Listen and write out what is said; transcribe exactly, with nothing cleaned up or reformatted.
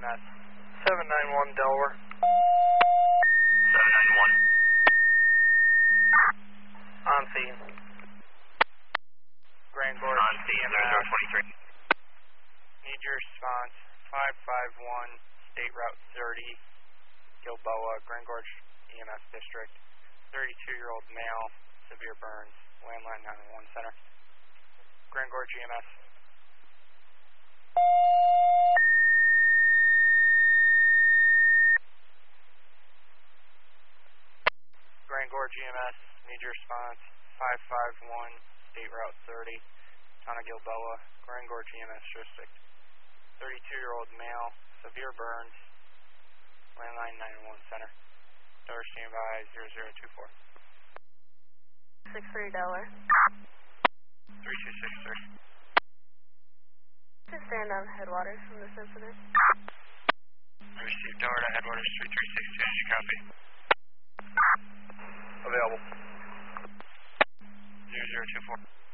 S. seven nine one Delaware. seven nine one. On scene. Grand Gorge On scene, E M S. zero zero twenty-three. Need your response. five five one State Route thirty, Gilboa, Grand Gorge E M S District. thirty-two-year-old male, severe burns. Landline nine one one Center. Grand Gorge E M S. Grand Gorge E M S, need your response. five five one State Route thirty, Town of Gilboa, Grand Gorge E M S District. thirty-two-year-old male, severe burns. Landline nine one one Center. Door standby zero zero two four. six three Delaware. three two six three. Just stand on headwaters from this incident. Received Delaware to headwaters three three six two. Did you copy? Available. zero zero two four.